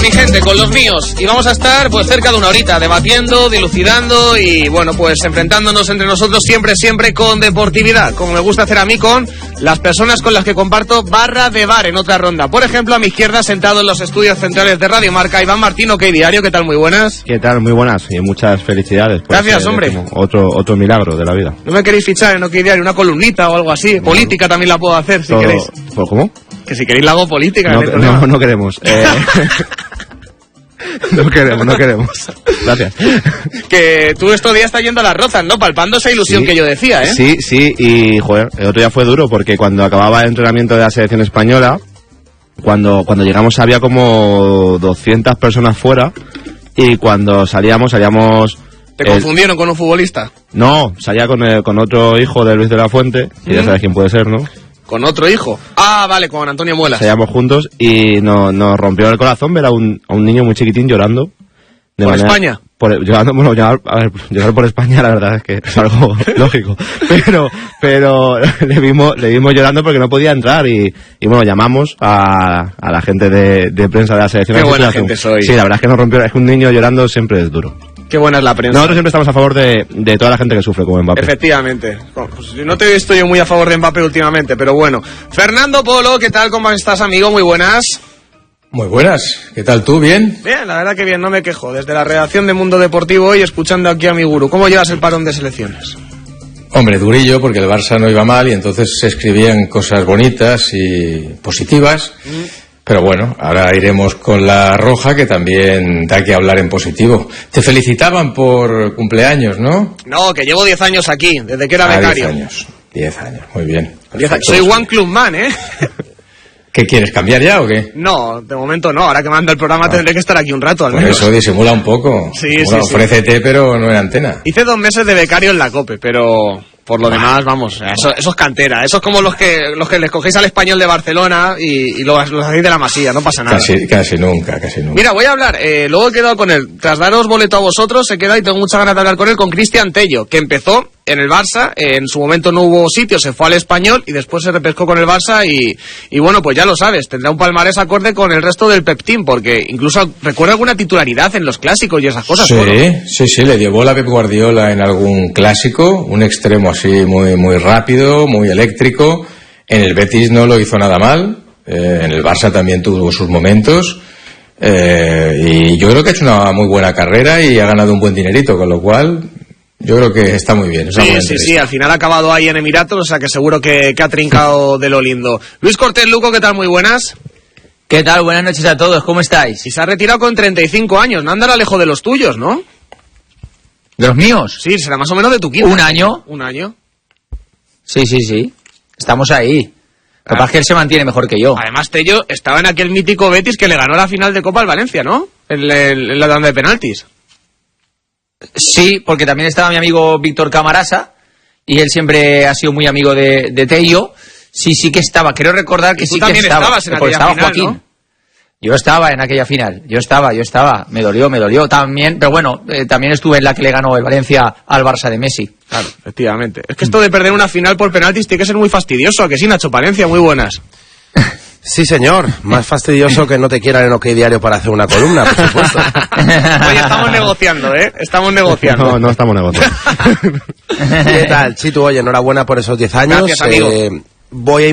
Mi gente, con los míos, y vamos a estar pues cerca de una horita debatiendo, dilucidando y bueno, pues enfrentándonos entre nosotros siempre con deportividad, como me gusta hacer a mí con las personas con las que comparto barra de bar en otra ronda. Por ejemplo, a mi izquierda, sentado en los estudios centrales de Radio Marca, Iván Martín, OK Diario. ¿Qué tal? Muy buenas. ¿Qué tal? Muy buenas y muchas felicidades. Gracias, hombre. Otro milagro de la vida. ¿No me queréis fichar en OK Diario una columnita o algo así? Política también la puedo hacer si queréis. ¿Cómo? Que si queréis la hago política. No queremos. No queremos. Gracias. Que tú estos días estás yendo a Las Rozas, ¿no? Palpando esa ilusión que yo decía, ¿eh? Sí, y joder, el otro día fue duro porque cuando acababa el entrenamiento de la selección española, cuando llegamos había como 200 personas fuera y cuando salíamos... ¿Te confundieron con un futbolista? No, salía con otro hijo de Luis de la Fuente, que ya sabes quién puede ser, ¿no? ¿Con otro hijo? Ah, vale, con Antonio Muelas. Salíamos juntos y nos rompió el corazón ver a un niño muy chiquitín llorando. ¿Por España? Llorar por España la verdad es que es algo lógico. Pero le vimos llorando porque no podía entrar y bueno, llamamos a la gente de prensa de la selección. Qué buena gente soy. Sí, la verdad es que nos rompió, es que un niño llorando siempre es duro. Qué buena es la prensa. Nosotros siempre estamos a favor de toda la gente que sufre como Mbappé. Efectivamente. Pues no te estoy muy a favor de Mbappé últimamente, pero bueno. Fernando Polo, ¿qué tal? ¿Cómo estás, amigo? Muy buenas. Muy buenas. ¿Qué tal tú? ¿Bien? Bien, la verdad que bien, no me quejo. Desde la redacción de Mundo Deportivo y escuchando aquí a mi gurú. ¿Cómo llevas el parón de selecciones? Hombre, durillo, porque el Barça no iba mal y entonces se escribían cosas bonitas y positivas. Pero bueno, ahora iremos con la roja, que también da que hablar en positivo. Te felicitaban por cumpleaños, ¿no? No, que llevo 10 años aquí, desde que era becario. 10 años, muy bien. 10 años. Soy One Club Man, ¿eh? ¿Qué quieres, cambiar ya o qué? No, de momento no, ahora que manda el programa tendré que estar aquí un rato al menos. Por eso disimula un poco. Sí. Ofrécete, pero no en antena. Hice 2 meses de becario en la COPE, pero... Por lo demás, vamos, eso es cantera. Eso es como los que les cogéis al Español de Barcelona y los hacéis de la Masía, no pasa nada. Casi nunca. Mira, voy a hablar, luego he quedado con él. Tras daros boleto a vosotros, he quedado y tengo muchas ganas de hablar con él, con Cristian Tello, que empezó en el Barça, en su momento no hubo sitio, se fue al Español y después se repescó con el Barça y bueno, pues ya lo sabes, tendrá un palmarés acorde con el resto del Pep Team, porque incluso recuerda alguna titularidad en los clásicos y esas cosas. Sí, le dio bola a Pep Guardiola en algún clásico, un extremo así muy rápido, muy eléctrico. En el Betis no lo hizo nada mal, en el Barça también tuvo sus momentos. Y yo creo que ha hecho una muy buena carrera y ha ganado un buen dinerito, con lo cual yo creo que está muy bien. Sí, al final ha acabado ahí en Emiratos, o sea que seguro que ha trincado de lo lindo. Luis Cortés Luco, ¿qué tal? Muy buenas. ¿Qué tal? Buenas noches a todos, ¿cómo estáis? Y se ha retirado con 35 años, no andará lejos de los tuyos, ¿no? ¿De los míos? Sí, será más o menos de tu quinta. ¿Un año? ¿Un año? Sí. Estamos ahí. Lo que pasa es que él se mantiene mejor que yo. Además, Tello estaba en aquel mítico Betis que le ganó la final de Copa al Valencia, ¿no? En la tanda de penaltis. Sí, porque también estaba mi amigo Víctor Camarasa y él siempre ha sido muy amigo de Tello. Sí que estaba. Creo recordar que sí que estaba. Estabas en aquella estaba final, Joaquín. ¿no? Yo estaba en aquella final. Yo estaba. Me dolió también. Pero bueno, también estuve en la que le ganó el Valencia al Barça de Messi. Claro, efectivamente. Es que esto de perder una final por penaltis tiene que ser muy fastidioso. ¿A que sí, Nacho Palencia? Muy buenas. Sí, señor. Más fastidioso que no te quieran en OK Diario para hacer una columna, por supuesto. Oye, estamos negociando, ¿eh? No estamos negociando. ¿Qué tal, Chitu? Oye, enhorabuena por esos 10 años. Gracias, amigo. Voy a